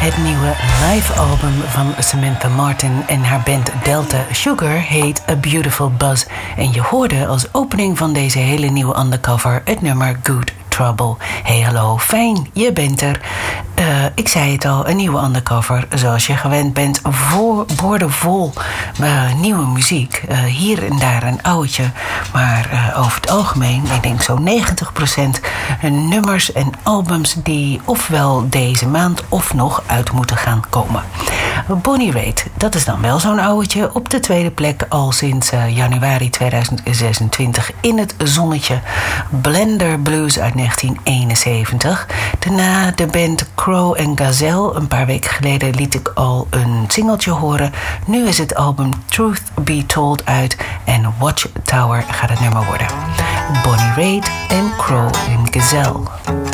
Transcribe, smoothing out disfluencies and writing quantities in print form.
Het nieuwe live-album van Samantha Martin en haar band Delta Sugar heet A Beautiful Buzz. En je hoorde als opening van deze hele nieuwe undercover het nummer Good Trouble. Hey, hallo, fijn, je bent er. Ik zei het al, een nieuwe undercover, zoals je gewend bent, boordevol nieuwe muziek. Hier en daar een oudje, maar over het algemeen, ik denk zo'n 90% nummers en albums die ofwel deze maand of nog uit moeten gaan komen. Bonnie Raitt, dat is dan wel zo'n oudje, op de tweede plek al sinds januari 2026 in het zonnetje. Blender Blues uit 1971. Daarna de band Crow and Gazelle. Een paar weken geleden liet ik al een singeltje horen. Nu is het album Truth Be Told uit en Watchtower gaat het nummer worden. Bonnie Raitt en Crow and Gazelle.